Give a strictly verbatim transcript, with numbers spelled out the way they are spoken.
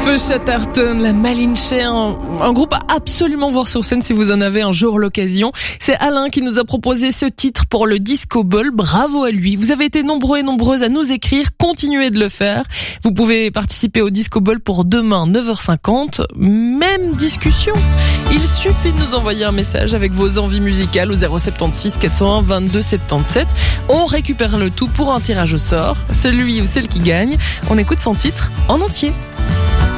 Feu Chatterton, la Malinche, un, un groupe à absolument voir sur scène si vous en avez un jour l'occasion. C'est Alain qui nous a proposé ce titre pour le Disco Ball. Bravo à lui. Vous avez été nombreux et nombreuses à nous écrire. Continuez de le faire. Vous pouvez participer au Disco Ball pour demain, neuf heures cinquante. Même discussion. Il suffit de nous envoyer un message avec vos envies musicales au zéro sept six quatre zéro un vingt-deux soixante-dix-sept. On récupère le tout pour un tirage au sort. Celui ou celle qui gagne, on écoute son titre en entier.